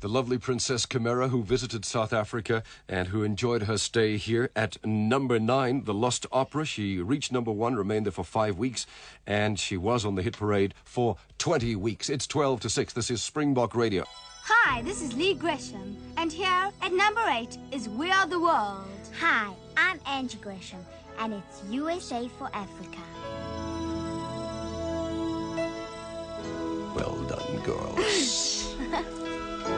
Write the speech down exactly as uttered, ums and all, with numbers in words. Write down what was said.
the lovely Princess Chimera, who visited South Africa and who enjoyed her stay here at number nine, The Lost Opera. She reached number one, remained there for five weeks, and she was on the hit parade for twenty weeks. It's twelve to six. This is Springbok Radio. Hi, this is Lee Gresham, and here at number eight is We Are the World. Hi, I'm Angie Gresham, and it's U S A for Africa. Well done, girls.